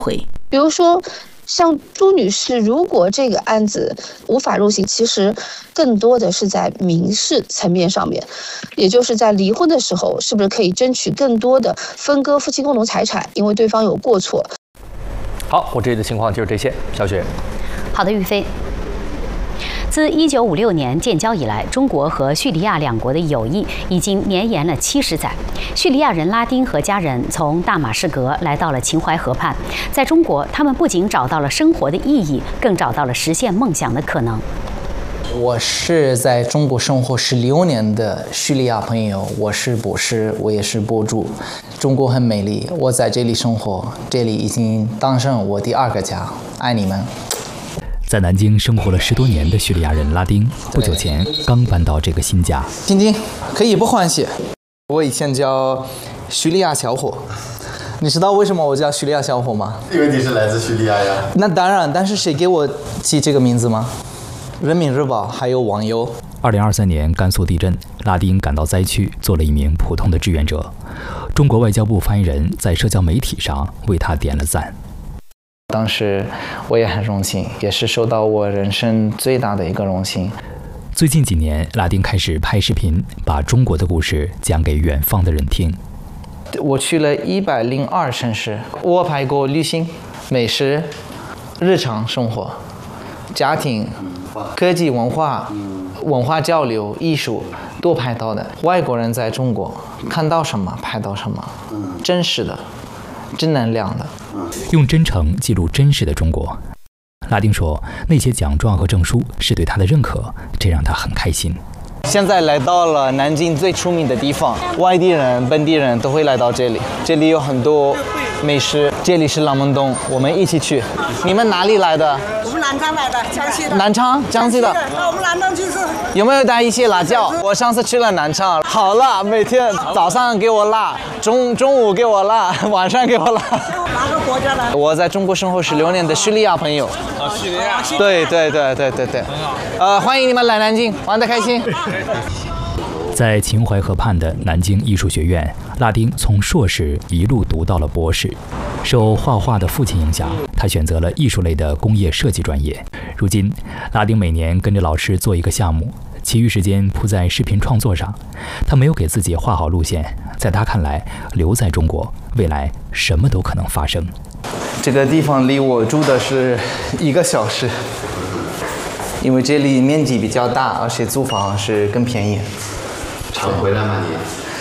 比如说像朱女士，如果这个案子无法入刑，其实更多的是在民事层面上面，也就是在离婚的时候，是不是可以争取更多的分割夫妻共同财产，因为对方有过错。 好，我这里的情况就是这些。小雪， 好的，玉飞。自1956年建交以来，中国和叙利亚两国的友谊已经绵延了70载。叙利亚人拉丁和家人从大马士革来到了秦淮河畔，在中国，他们不仅找到了生活的意义，更找到了实现梦想的可能。 我是在中国生活16年的叙利亚朋友，我是博士，我也是博主。中国很美丽，我在这里生活，这里已经当上我第2个家，爱你们。 在南京生活了10多年的叙利亚人拉丁，不久前刚搬到这个新家。 晶晶，可以不换鞋。我以前叫叙利亚小伙，你知道为什么我叫叙利亚小伙吗？ 因为你是来自叙利亚呀。 那当然，但是谁给我起这个名字吗？人民日报还有网友。 2023年甘肃地震，拉丁赶到灾区做了一名普通的志愿者。中国外交部发言人在社交媒体上为他点了赞。 当时我也很荣幸，也是受到我人生最大的一个荣幸。 最近几年，拉丁开始拍视频，把中国的故事讲给远方的人听。 我去了102城市，我拍过旅行、美食、日常生活、家庭、科技、文化交流、艺术都拍到的。外国人在中国看到什么拍到什么，真实的、正能量的。 用真诚记录真实的中国。拉丁说，那些奖状和证书是对他的认可，这让他很开心。 现在来到了南京最出名的地方，外地人、本地人都会来到这里。这里有很多美食，这里是廊门洞，我们一起去。你们哪里来的？ 我们南昌来的，江西的。 南昌，江西的。 那我们南昌就是。 有没有带一些辣椒？我上次去了南昌，好辣，每天早上给我辣，中午给我辣，晚上给我辣。 哪个国家的？ 我在中国生活16年的叙利亚朋友。 叙利亚。 对。欢迎你们来南京，玩得开心。 在秦淮河畔的南京艺术学院，拉丁从硕士一路读到了博士。受画画的父亲影响，他选择了艺术类的工业设计专业。如今，拉丁每年跟着老师做一个项目，其余时间扑在视频创作上。他没有给自己画好路线，在他看来，留在中国，未来什么都可能发生。 这个地方离我住的是1个小时，因为这里面积比较大，而且租房是更便宜。 常回来吗你？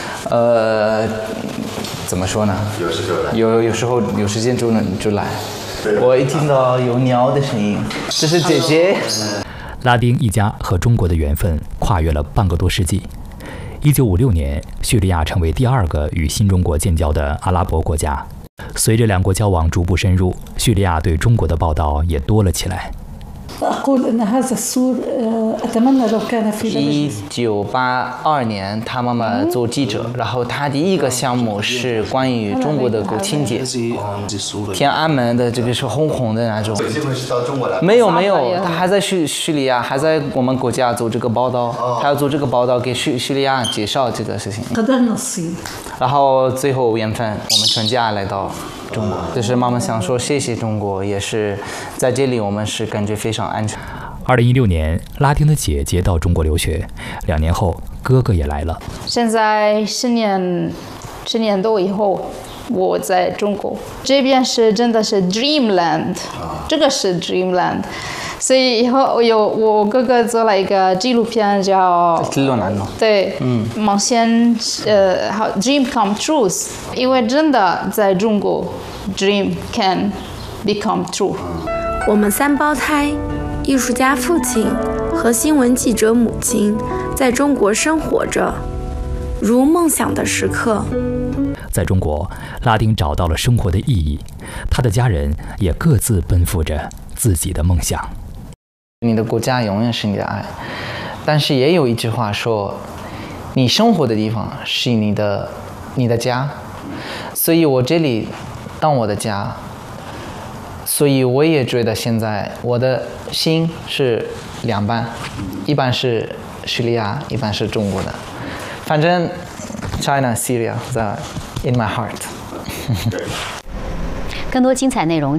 怎么说呢？ 有时就来。 有时候有时间就来。我一听到有鸟的声音，这是姐姐。 拉丁一家和中国的缘分跨越了半个多世纪。1956年，叙利亚成为第2个与新中国建交的阿拉伯国家。随着两国交往逐步深入，叙利亚对中国的报道也多了起来。 1982年，他妈妈做记者，然后他第1个项目是关于中国的国庆节，天安门的这个是红红的那种。 有机会是到中国来？ 没有，他还在叙利亚，还在我们国家做这个报道，他要做这个报道给叙利亚介绍这个事情。然后最后缘分，我们全家来到中国，就是妈妈想说谢谢中国，也是在这里我们是感觉非常安全。 2016年，拉丁的姐姐到中国留学，2年后哥哥也来了。 现在10年多以后，我在中国这边是真的是 Dreamland， 这个是 Dreamland。所以以后我哥哥做了一个纪录片叫对，梦想Dream Come True， 因为真的在中国 Dream can become true。 我们3胞胎，艺术家父亲和新闻记者母亲在中国生活着，如梦想的时刻。 在中国，拉丁找到了生活的意义，他的家人也各自奔赴着自己的梦想。 你的国家永远是你的爱，但是也有一句话说，你生活的地方是你的家，所以我这里当我的家，所以我也觉得现在我的心是2半，一半是叙利亚，一半是中国的，反正 China, Syria in my heart。 更多精彩内容。